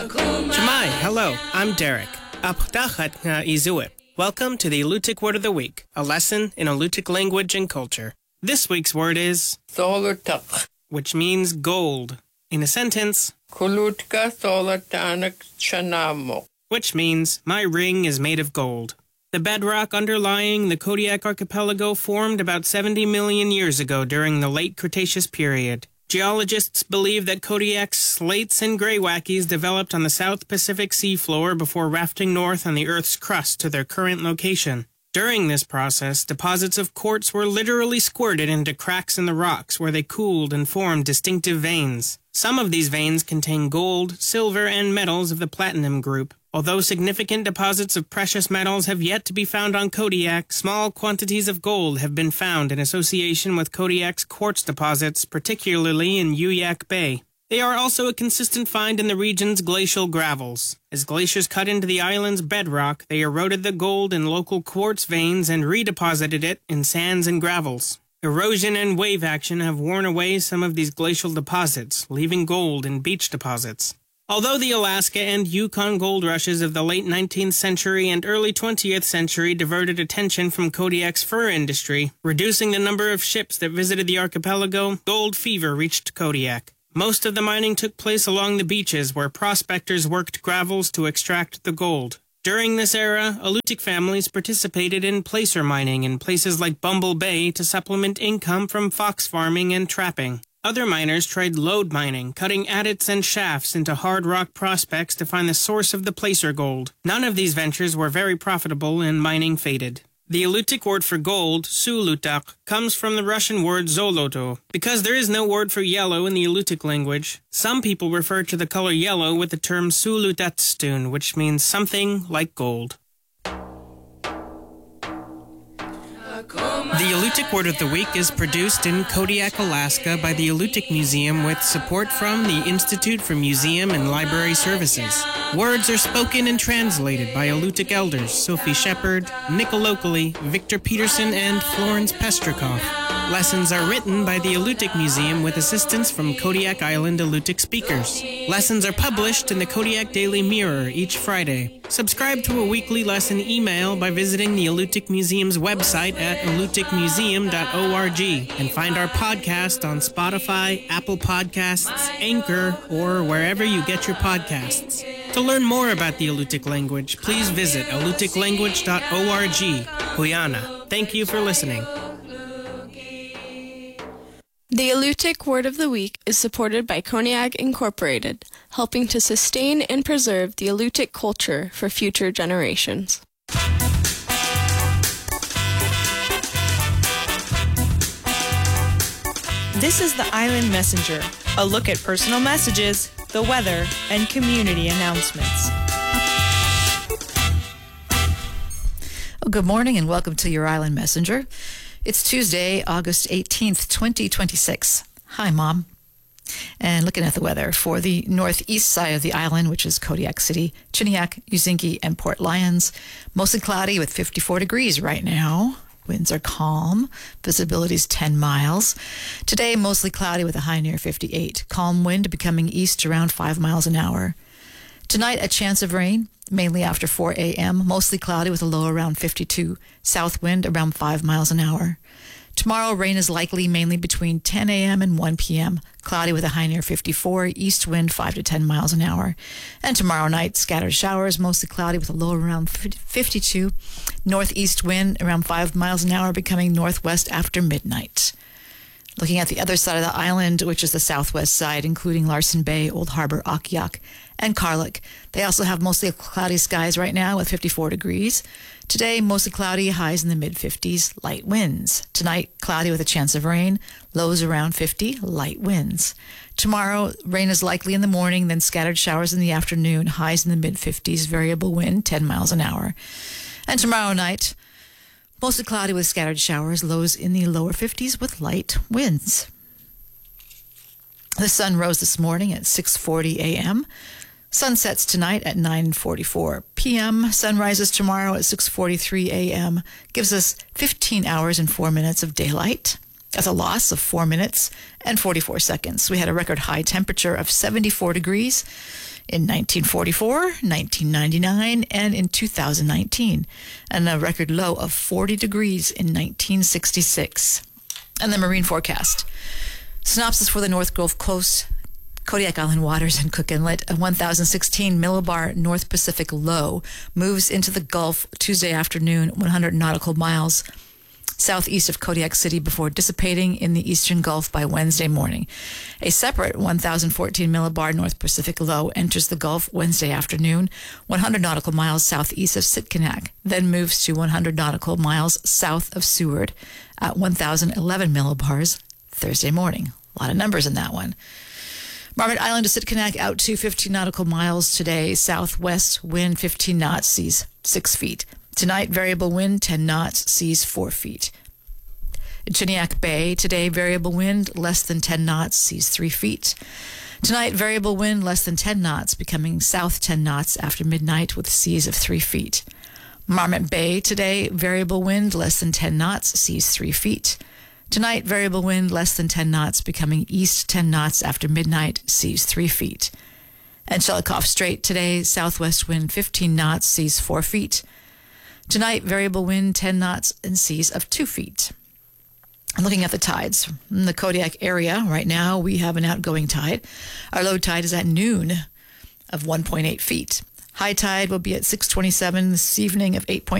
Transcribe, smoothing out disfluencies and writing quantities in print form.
Shemai, hello, I'm Derek. Apdachat nga izuit. Welcome to the Alutiiq Word of the Week, a lesson in Alutiiq language and culture. This week's word is Tholutak. which means gold. In a sentence, Kulutka tholatanak chanamo. which means my ring is made of gold. The bedrock underlying the Kodiak archipelago formed about 70 million years ago during the late Cretaceous period. Geologists believe that Kodiak's slates and greywackies developed on the South Pacific seafloor before rafting north on the Earth's crust to their current location. During this process, deposits of quartz were literally squirted into cracks in the rocks where they cooled and formed distinctive veins. Some of these veins contain gold, silver, and metals of the platinum group. Although significant deposits of precious metals have yet to be found on Kodiak, small quantities of gold have been found in association with Kodiak's quartz deposits, particularly in Uyak Bay. They are also a consistent find in the region's glacial gravels. As glaciers cut into the island's bedrock, they eroded the gold in local quartz veins and redeposited it in sands and gravels. Erosion and wave action have worn away some of these glacial deposits, leaving gold in beach deposits. Although the Alaska and Yukon gold rushes of the late 19th century and early 20th century diverted attention from Kodiak's fur industry, reducing the number of ships that visited the archipelago, gold fever reached Kodiak. Most of the mining took place along the beaches where prospectors worked gravels to extract the gold. During this era, Alutiiq families participated in placer mining in places like Bumble Bay to supplement income from fox farming and trapping. Other miners tried lode mining, cutting adits and shafts into hard rock prospects to find the source of the placer gold. None of these ventures were very profitable and mining faded. The Alutiiq word for gold, sulutak, comes from the Russian word zoloto. Because there is no word for yellow in the Alutiiq language, some people refer to the color yellow with the term sulutatstun, which means something like gold. The Alutiiq Word of the Week is produced in Kodiak, Alaska by the Alutiiq Museum with support from the Institute for Museum and Library Services. Words are spoken and translated by Alutiiq elders Sophie Shepard, Nicole Oakley, Victor Peterson, and Florence Pestrikoff. Lessons are written by the Alutiiq Museum with assistance from Kodiak Island Alutiiq speakers. Lessons are published in the Kodiak Daily Mirror each Friday. Subscribe to a weekly lesson email by visiting the Alutiiq Museum's website at alutiiqmuseum.org and find our podcast on Spotify, Apple Podcasts, Anchor, or wherever you get your podcasts. To learn more about the Alutiiq language, please visit alutiiqlanguage.org. Huyana. Thank you for listening. The Alutiiq Word of the Week is supported by Koniag Incorporated, helping to sustain and preserve the Alutiiq culture for future generations. This is the Island Messenger, a look at personal messages, the weather, and community announcements. Well, good morning and welcome to your Island Messenger. It's Tuesday, August 18th, 2026. Hi, Mom. And looking at the weather for the northeast side of the island, which is Kodiak City, Chiniak, Uzingi, and Port Lions. Mostly cloudy with 54 degrees right now. Winds are calm. Visibility is 10 miles. Today, mostly cloudy with a high near 58. Calm wind becoming east around 5 miles an hour. Tonight, a chance of rain, mainly after 4 a.m., mostly cloudy with a low around 52. South wind around 5 miles an hour. Tomorrow, rain is likely mainly between 10 a.m. and 1 p.m., cloudy with a high near 54, east wind 5 to 10 miles an hour. And tomorrow night, scattered showers, mostly cloudy with a low around 52, northeast wind around 5 miles an hour, becoming northwest after midnight. Looking at the other side of the island, which is the southwest side, including Larsen Bay, Old Harbor, Akiak, and Karluk. They also have mostly cloudy skies right now with 54 degrees. Today, mostly cloudy, highs in the mid-50s, light winds. Tonight, cloudy with a chance of rain, lows around 50, light winds. Tomorrow, rain is likely in the morning, then scattered showers in the afternoon, highs in the mid-50s, variable wind, 10 miles an hour. And tomorrow night, mostly cloudy with scattered showers, lows in the lower 50s with light winds. The sun rose this morning at 6:40 a.m. Sun sets tonight at 9:44 p.m. Sun rises tomorrow at 6:43 a.m. Gives us 15 hours and 4 minutes of daylight. That's a loss of 4 minutes and 44 seconds. We had a record high temperature of 74 degrees in 1944, 1999, and in 2019, and a record low of 40 degrees in 1966. And the marine forecast. Synopsis for the North Gulf Coast, Kodiak Island waters, and Cook Inlet. A 1016 millibar North Pacific low moves into the Gulf Tuesday afternoon, 100 nautical miles southeast of Kodiak City before dissipating in the eastern Gulf by Wednesday morning. A separate 1014 millibar North Pacific low enters the Gulf Wednesday afternoon, 100 nautical miles southeast of Sitkinak, then moves to 100 nautical miles south of Seward at 1011 millibars Thursday morning. A lot of numbers in that one. Marmot Island to Sitkinak out to 15 nautical miles today. Southwest wind 15 knots, seas 6 feet. Tonight, variable wind 10 knots, seas 4 feet. In Chiniak Bay, today, variable wind less than 10 knots, seas 3 feet. Tonight, variable wind less than 10 knots, becoming south 10 knots after midnight with seas of 3 feet. Marmot Bay, today, variable wind less than 10 knots, seas 3 feet. Tonight, variable wind less than 10 knots, becoming east 10 knots after midnight, seas 3 feet. And Shelikof Strait, today, southwest wind 15 knots, seas 4 feet. Tonight, variable wind 10 knots and seas of 2 feet. And looking at the tides, in the Kodiak area, right now we have an outgoing tide. Our low tide is at noon of 1.8 feet. High tide will be at 6:27 this evening of 8.9